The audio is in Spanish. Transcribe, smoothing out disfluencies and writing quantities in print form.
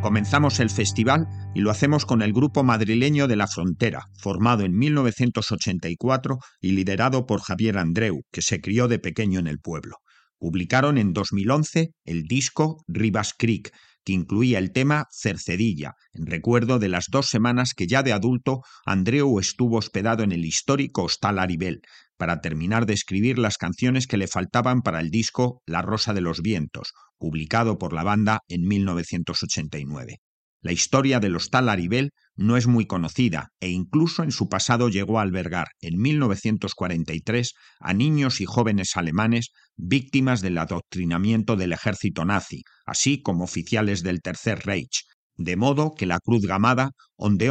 Comenzamos el festival y lo hacemos con el grupo madrileño de La Frontera, formado en 1984 y liderado por Javier Andreu, que se crió de pequeño en el pueblo. Publicaron en 2011 el disco Rivas Creek, que incluía el tema Cercedilla, en recuerdo de las 2 semanas que ya de adulto Andreu estuvo hospedado en el histórico Hostal Aribel, para terminar de escribir las canciones que le faltaban para el disco La Rosa de los Vientos, publicado por la banda en 1989. La historia del Hostal Aribel no es muy conocida e incluso en su pasado llegó a albergar en 1943 a niños y jóvenes alemanes víctimas del adoctrinamiento del ejército nazi, así como oficiales del Tercer Reich, de modo que la Cruz Gamada ondeó